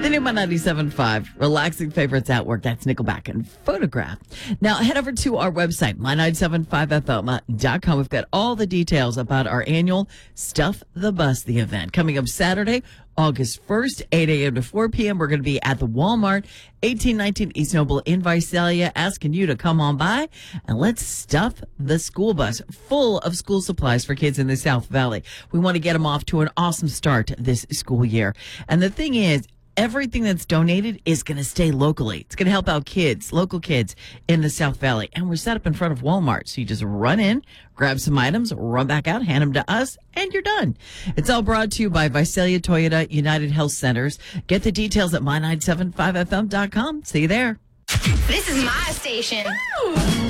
The new My 97.5, relaxing favorites at work. That's Nickelback and Photograph. Now, head over to our website, my975fm.com. We've got all the details about our annual Stuff the Bus, the event. Coming up Saturday, August 1st, 8 a.m. to 4 p.m. We're going to be at the Walmart, 1819 East Noble in Visalia, asking you to come on by and let's stuff the school bus full of school supplies for kids in the South Valley. We want to get them off to an awesome start this school year. And the thing is, everything that's donated is going to stay locally. It's going to help out kids, local kids in the South Valley. And we're set up in front of Walmart. So you just run in, grab some items, run back out, hand them to us, and you're done. It's all brought to you by Visalia Toyota United Health Centers. Get the details at my975fm.com. See you there. This is my station. Woo!